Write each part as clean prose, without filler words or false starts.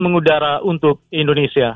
mengudara untuk Indonesia.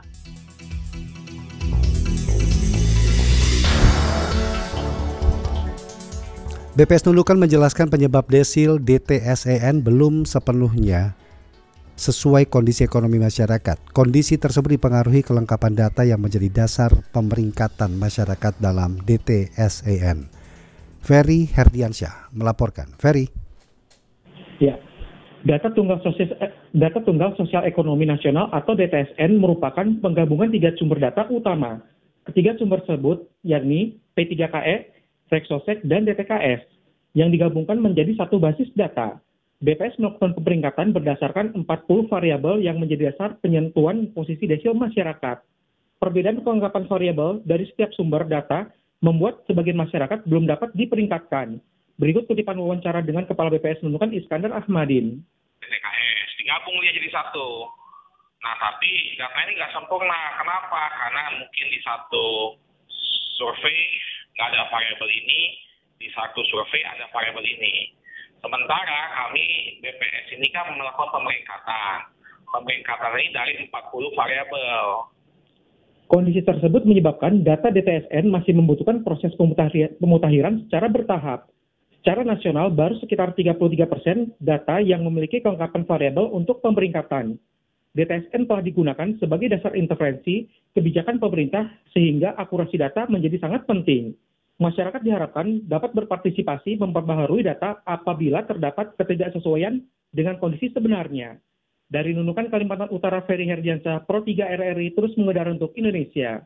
BPS Nunukan menjelaskan penyebab desil DTSEN belum sepenuhnya sesuai kondisi ekonomi masyarakat. Kondisi tersebut dipengaruhi kelengkapan data yang menjadi dasar pemeringkatan masyarakat dalam DTSEN. Ferry Herdiansyah melaporkan. Ferry. Ya, data tunggal sosial ekonomi nasional atau DTSN merupakan penggabungan 3 sumber data utama. Ketiga sumber tersebut yakni P3KE, Reksosek, dan DTKS yang digabungkan menjadi satu basis data. BPS melakukan pemeringkatan berdasarkan 40 variabel yang menjadi dasar penentuan posisi desil masyarakat. Perbedaan kelengkapan variabel dari setiap sumber data membuat sebagian masyarakat belum dapat diperingkatkan. Berikut kutipan wawancara dengan Kepala BPS Nunukan Iskandar Ahmadin. DTKS digabung dia jadi satu. Nah, tapi data ini nggak sempurna. Kenapa? Karena mungkin di satu survei nggak ada variabel ini, di satu survei ada variabel ini. Sementara kami BPS ini kan melakukan pemeringkatan. Pemeringkatan ini dari 40 variabel. Kondisi tersebut menyebabkan data DTSN masih membutuhkan proses pemutahiran secara bertahap. Secara nasional baru sekitar 33% data yang memiliki kelengkapan variabel untuk pemeringkatan. DTSN telah digunakan sebagai dasar intervensi kebijakan pemerintah sehingga akurasi data menjadi sangat penting. Masyarakat diharapkan dapat berpartisipasi memperbaharui data apabila terdapat ketidaksesuaian dengan kondisi sebenarnya. Dari Nunukan, Kalimantan Utara, Ferry Herdiansyah, Pro 3 RRI terus mengudara untuk Indonesia.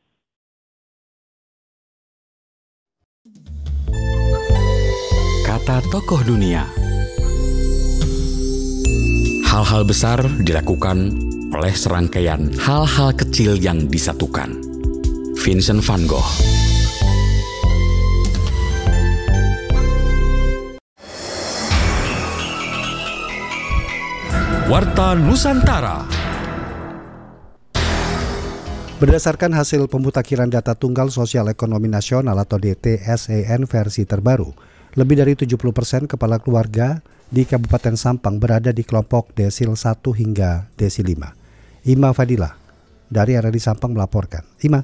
Kata tokoh dunia. Hal-hal besar dilakukan oleh serangkaian hal-hal kecil yang disatukan. Vincent van Gogh. Warta Nusantara. Berdasarkan hasil pemutakhiran data tunggal sosial ekonomi nasional atau DTSEN versi terbaru, lebih dari 70% kepala keluarga di Kabupaten Sampang berada di kelompok desil 1 hingga desil 5. Ima Fadilah dari RRI Sampang melaporkan. Ima.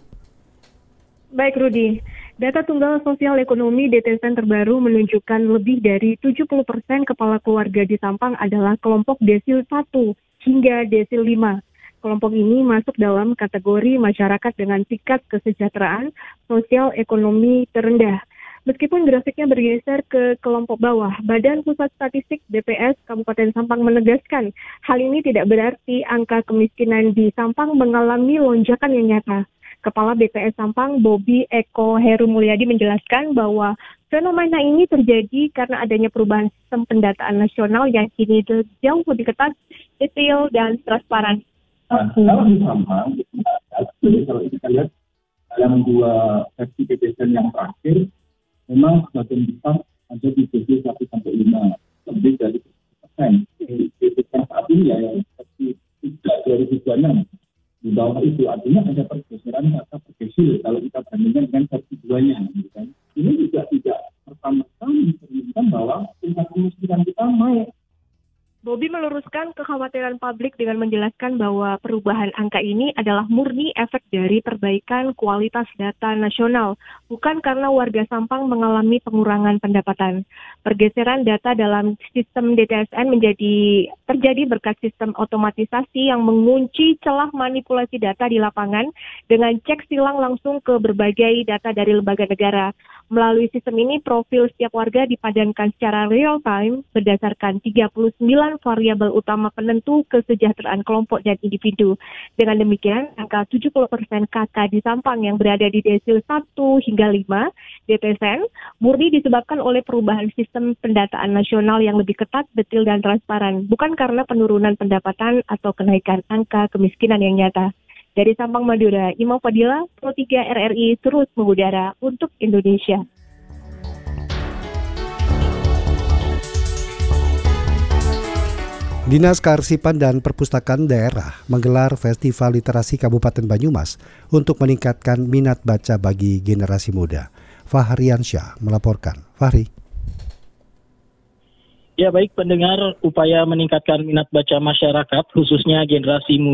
Baik Rudi, data tunggal sosial ekonomi DTSEN terbaru menunjukkan lebih dari 70% kepala keluarga di Sampang adalah kelompok desil 1 hingga desil 5. Kelompok ini masuk dalam kategori masyarakat dengan tingkat kesejahteraan sosial ekonomi terendah. Meskipun grafiknya bergeser ke kelompok bawah, Badan Pusat Statistik BPS Kabupaten Sampang menegaskan hal ini tidak berarti angka kemiskinan di Sampang mengalami lonjakan yang nyata. Kepala BPS Sampang, Bobi Eko Heru Mulyadi menjelaskan bahwa fenomena ini terjadi karena adanya perubahan sistem pendataan nasional yang kini jauh lebih ketat, detail, dan transparan. Kalau di Sampang, kalau kita lihat dalam 2 versi BPSN yang terakhir, memang sebagian besar ada di DP 1-5, lebih dari 10%. BPSN saat ini ya yang versi 2026. Di bawah itu artinya ada pergeseran kata pergesil kalau kita bandingkan dengan versi 2-nya. Gitu kan. Ini juga tidak pertama-tama mencerminkan bahwa tingkat kemiskinan kita naik. Bobi meluruskan kekhawatiran publik dengan menjelaskan bahwa perubahan angka ini adalah murni efek dari perbaikan kualitas data nasional, bukan karena warga Sampang mengalami pengurangan pendapatan. Pergeseran data dalam sistem DTSN terjadi berkat sistem otomatisasi yang mengunci celah manipulasi data di lapangan dengan cek silang langsung ke berbagai data dari lembaga negara. Melalui sistem ini, profil setiap warga dipadankan secara real time berdasarkan 39 variabel utama penentu kesejahteraan kelompok dan individu. Dengan demikian, angka 70% KK di Sampang yang berada di desil 1 hingga 5 DTSN murni disebabkan oleh perubahan sistem pendataan nasional yang lebih ketat, detail, dan transparan, bukan karena penurunan pendapatan atau kenaikan angka kemiskinan yang nyata. Dari Sampang, Madura, Ima Fadilah, Pro 3 RRI terus mengudara untuk Indonesia. Dinas Kearsipan dan Perpustakaan Daerah menggelar Festival Literasi Kabupaten Banyumas untuk meningkatkan minat baca bagi generasi muda. Fahriansyah melaporkan. Fahri. Ya baik pendengar, upaya meningkatkan minat baca masyarakat khususnya generasi muda